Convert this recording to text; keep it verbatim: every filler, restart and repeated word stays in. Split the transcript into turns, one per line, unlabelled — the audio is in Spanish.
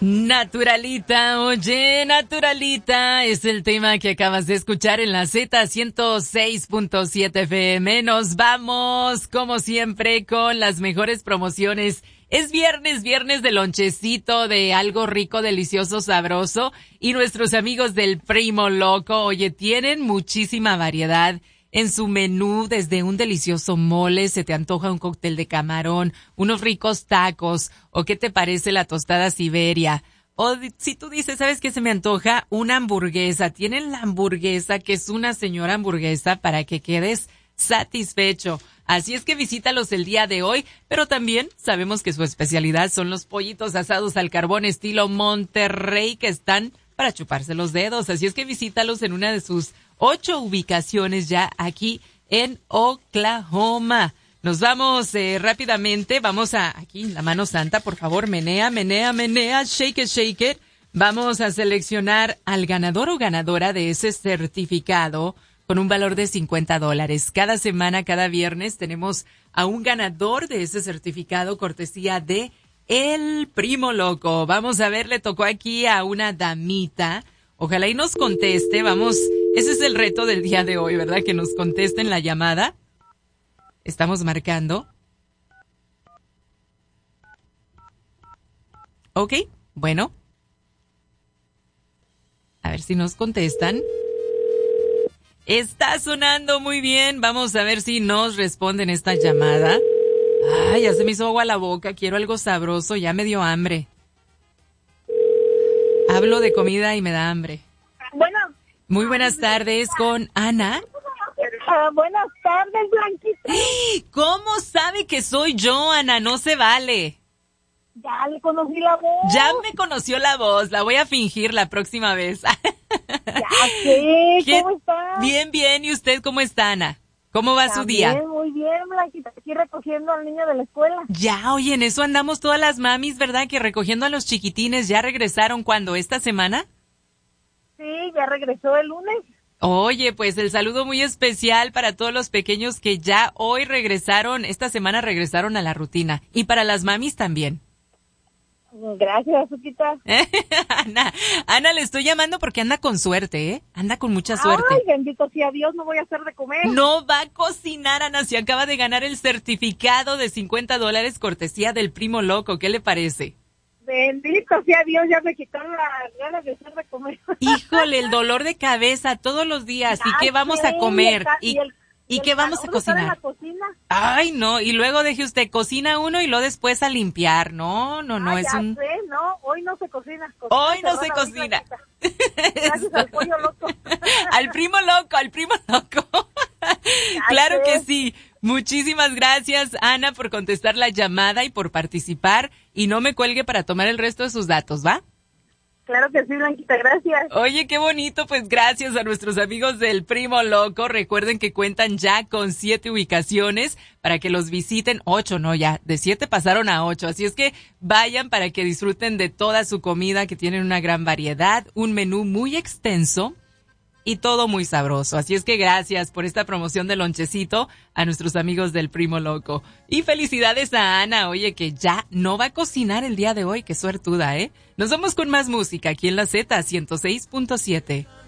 Naturalita, oye, Naturalita, es el tema que acabas de escuchar en la Z ciento seis punto siete F M. Nos vamos, como siempre, con las mejores promociones. Es viernes, viernes de lonchecito, de algo rico, delicioso, sabroso. Y nuestros amigos del Primo Loco, oye, tienen muchísima variedad en su menú, desde un delicioso mole, se te antoja un cóctel de camarón, unos ricos tacos, o qué te parece la tostada Siberia. O si tú dices, ¿sabes qué se me antoja? Una hamburguesa. Tienen la hamburguesa, que es una señora hamburguesa, para que quedes satisfecho. Así es que visítalos el día de hoy, pero también sabemos que su especialidad son los pollitos asados al carbón estilo Monterrey, que están para chuparse los dedos. Así es que visítalos en una de sus ocho ubicaciones ya aquí en Oklahoma. Nos vamos eh, rápidamente, vamos a, aquí, la mano santa, por favor, menea, menea, menea, shake it, shake it. Vamos a seleccionar al ganador o ganadora de ese certificado con un valor de cincuenta dólares. Cada semana, cada viernes, tenemos a un ganador de ese certificado, cortesía de El Primo Loco. Vamos a ver, le tocó aquí a una damita. Ojalá y nos conteste, vamos, ese es el reto del día de hoy, ¿verdad? Que nos contesten la llamada. Estamos marcando. Ok, bueno. A ver si nos contestan. Está sonando muy bien, vamos a ver si nos responden esta llamada. Ay, ya se me hizo agua la boca, quiero algo sabroso, ya me dio hambre. Hablo de comida y me da hambre.
Bueno.
Muy buenas tardes con Ana.
Uh, buenas tardes, Blanquita.
¿Cómo sabe que soy yo, Ana? No se vale.
Ya le conocí la voz.
Ya me conoció la voz, la voy a fingir la próxima vez.
Ya sé, ¿cómo está?
Bien, bien, ¿y usted cómo está, Ana? ¿Cómo va
También,
su día?
Muy bien, Blanquita, aquí recogiendo al niño de la escuela.
Ya, oye, en eso andamos todas las mamis, ¿verdad? Que recogiendo a los chiquitines, ¿ya regresaron cuándo? ¿Esta semana?
Sí, ya regresó el lunes.
Oye, pues el saludo muy especial para todos los pequeños que ya hoy regresaron, esta semana regresaron a la rutina. Y para las mamis también.
Gracias, Suquita.
Ana, Ana, le estoy llamando porque anda con suerte, ¿eh? Anda con mucha suerte.
Ay, bendito sea Dios, no voy a hacer de comer.
No va a cocinar, Ana, se acaba de ganar el certificado de cincuenta dólares cortesía del Primo Loco. ¿Qué le parece?
Bendito sea Dios, ya me quitaron las ganas de hacer de comer.
Híjole, el dolor de cabeza todos los días. ¿Y qué vamos a comer? ¿Y, ¿y qué vamos a cocinar?
En la cocina.
Ay, no, y luego deje usted, cocina uno y luego después a limpiar. No, no, no,
ah,
es
ya
un...
sé, no, hoy no se cocina. cocina
Hoy no se cocina.
Gracias al pollo loco.
Al Primo Loco, al Primo Loco. Claro que sí. Muchísimas gracias, Ana, por contestar la llamada y por participar. Y no me cuelgue para tomar el resto de sus datos, ¿va?
Claro que sí, Blanquita, gracias.
Oye, qué bonito, pues gracias a nuestros amigos del Primo Loco. Recuerden que cuentan ya con siete ubicaciones para que los visiten. Ocho, no, ya, de siete pasaron a ocho. Así es que vayan para que disfruten de toda su comida, que tienen una gran variedad, un menú muy extenso y todo muy sabroso. Así es que gracias por esta promoción de lonchecito a nuestros amigos del Primo Loco. Y felicidades a Ana, oye, que ya no va a cocinar el día de hoy. Qué suertuda, ¿eh? Nos vamos con más música aquí en la Z ciento seis punto siete.